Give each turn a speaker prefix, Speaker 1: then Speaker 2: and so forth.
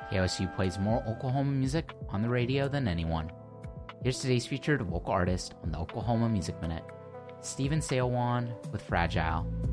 Speaker 1: KOSU plays more Oklahoma music on the radio than anyone. Here's today's featured local artist on the Oklahoma Music Minute, Stephen Sailwan with Fragile.